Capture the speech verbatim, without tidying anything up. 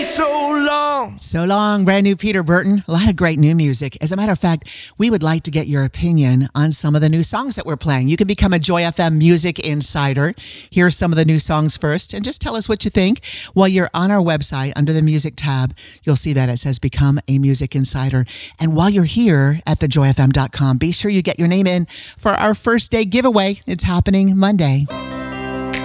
so long. So long, brand new Peter Burton. A lot of great new music. As a matter of fact, we would like to get your opinion on some of the new songs that we're playing. You can become a Joy F M Music Insider. Hear some of the new songs first and just tell us what you think. While you're on our website, under the music tab, you'll see that it says Become a Music Insider. And while you're here at the joy f m dot com, be sure you get your name in for our first day giveaway. It's happening Monday.